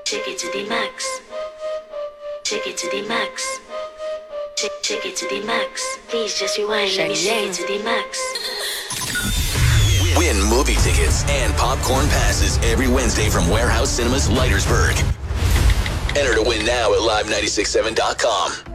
Take it to the max. Take it to the max. Take it to the max. Please just rewind. Let me shake it to the max. Win movie tickets and popcorn passes every Wednesday from Warehouse Cinemas, Leitersburg. Enter to win now at live967.com.